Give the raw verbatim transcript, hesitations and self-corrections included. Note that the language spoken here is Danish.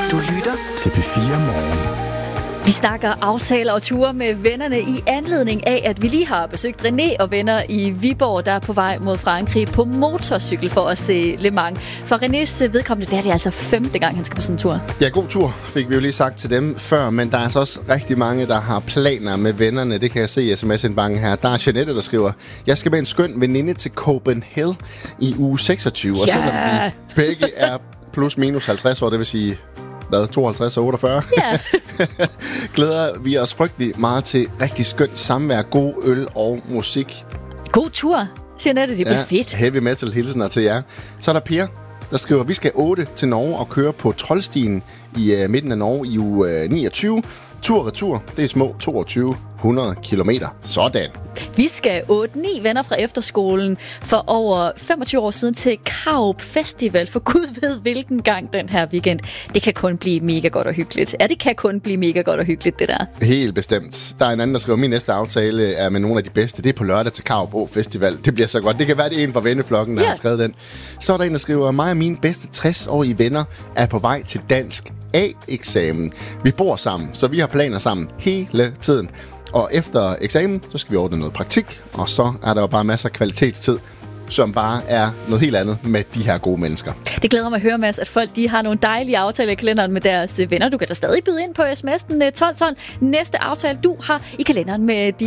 Du lytter til P fire Morgen. Vi snakker aftaler og ture med vennerne i anledning af, at vi lige har besøgt René og venner i Viborg, der er på vej mod Frankrig på motorcykel for at se Le Mans. For Renés vedkommende, der er det altså femte gang, han skal på sådan en tur. Ja, god tur, fik vi jo lige sagt til dem før, men der er altså også rigtig mange, der har planer med vennerne. Det kan jeg se i sms-indbanken her. Der er Jeanette, der skriver, jeg skal med en skøn veninde til Copenhagen i uge seksogtyve. Og Ja! selvom vi begge er plus minus halvtreds år, det vil sige... Hvad, tooghalvtreds og otteogfyrre? Ja. Glæder vi os frygtelig meget til rigtig skønt samvær, god øl og musik. God tur, Jeanette, det bliver Ja, fedt. heavy metal hilsener til jer. Så er der Per, der skriver, vi skal otte til Norge og køre på Trollstien i uh, midten af Norge i uge uh, niogtyve. Tur og retur, det er små toogtyve hundrede kilometer. Sådan. Vi skal otte ni venner fra efterskolen for over femogtyve år siden til Karup Festival. For Gud ved hvilken gang den her weekend. Det kan kun blive mega godt og hyggeligt. Ja, det kan kun blive mega godt og hyggeligt, det der. Helt bestemt. Der er en anden, der skriver, min næste aftale er med nogle af de bedste. Det er på lørdag til Karup Festival. Det bliver så godt. Det kan være, det er en fra venneflokken, der Ja. har skrevet den. Så er der en, der skriver, mig og mine bedste tres-årige venner er på vej til dansk A-eksamen. Vi bor sammen, så vi har planer sammen hele tiden. Og efter eksamen, så skal vi ordne noget praktik, og så er der jo bare masser af kvalitetstid, som bare er noget helt andet med de her gode mennesker. Det glæder mig at høre, Mads, at folk de har nogle dejlige aftaler i kalenderen med deres venner. Du kan da stadig byde ind på sms'en tolv tolv. Næste aftale, du har i kalenderen med de